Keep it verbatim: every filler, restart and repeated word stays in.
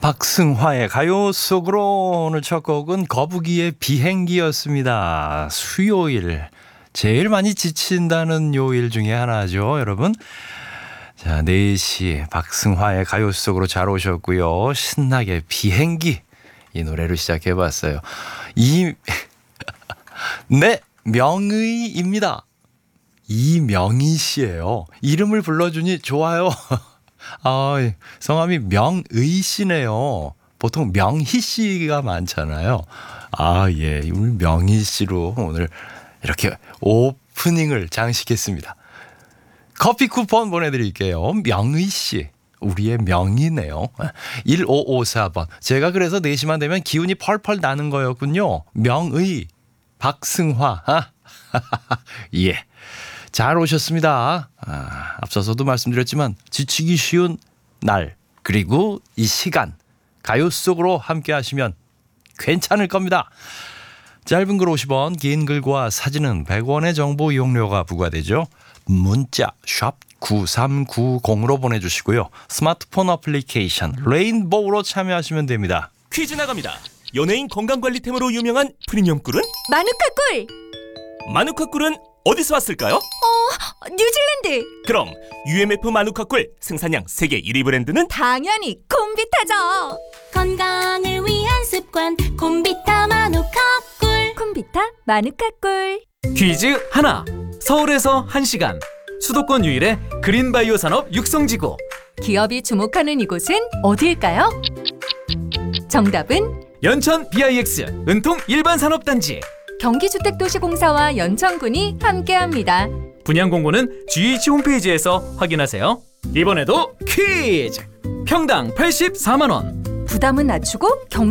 박승화의 가요 속으로 오늘 첫 곡은 거북이의 비행기였습니다. 수요일 제일 많이 지친다는 요일 중에 하나죠, 여러분. 자, 네 시 박승화의 가요 속으로 잘 오셨고요. 신나게 비행기 이 노래로 시작해봤어요. 이 네, 명의입니다. 이명희 씨예요. 이름을 불러주니 좋아요. 아, 성함이 명의 씨네요. 보통 명희 씨가 많잖아요. 아, 예, 오늘 명희 씨로 오늘 이렇게 오프닝을 장식했습니다. 커피 쿠폰 보내드릴게요. 명의 씨. 우리의 명이네요. 일오오사 번. 제가 그래서 네 시만 되면 기운이 펄펄 나는 거였군요. 명의, 박승화. 예. 잘 오셨습니다. 아, 앞서서도 말씀드렸지만 지치기 쉬운 날 그리고 이 시간 가요 속으로 함께 하시면 괜찮을 겁니다. 짧은 글 오십 원, 긴 글과 사진은 백 원의 정보 이용료가 부과되죠. 문자 샵 구삼구공으로 보내주시고요. 스마트폰 어플리케이션 레인보우로 참여하시면 됩니다. 퀴즈 나갑니다. 연예인 건강관리템으로 유명한 프리미엄 꿀은? 마누카 꿀! 마누카 꿀은 어디서 왔을까요? 어, 뉴질랜드! 그럼 유엠에프 마누카 꿀 생산량 세계 일 위 브랜드는? 당연히 콤비타죠! 건강을 위한 습관 콤비타 마누카 꿀. 콤비타 마누카 꿀. 퀴즈 하나. 서울에서 한 시간 수도권 유일의 그린바이오 산업 육성지구. 기업이 주목하는 이곳은 어디일까요? 정답은 연천 비아이엑스 은통 일반산업단지. 경기주택도시공사와 연천군이 함께합니다. 분양 공고는 지에이치 홈페이지에서 확인하세요. 이번에도 퀴즈! 평당 팔십사만 원. 부담은 낮추고 경